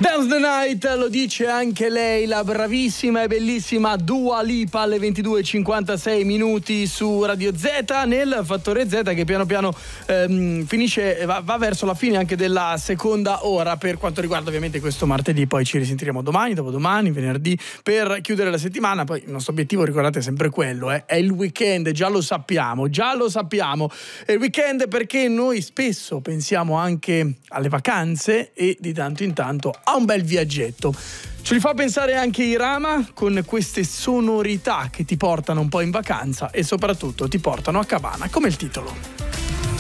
Dance the Night, lo dice anche lei, la bravissima e bellissima Dua Lipa, alle 22:56 minuti su Radio Z, nel Fattore Z, che piano piano finisce, va verso la fine anche della seconda ora per quanto riguarda ovviamente questo martedì. Poi ci risentiremo domani, dopodomani, venerdì, per chiudere la settimana. Poi il nostro obiettivo, ricordate, è sempre quello, è il weekend, già lo sappiamo. È il weekend perché noi spesso pensiamo anche alle vacanze e di tanto in tanto a un bel viaggetto. Ce li fa pensare anche Irama, con queste sonorità che ti portano un po' in vacanza e soprattutto ti portano a cabana, come il titolo.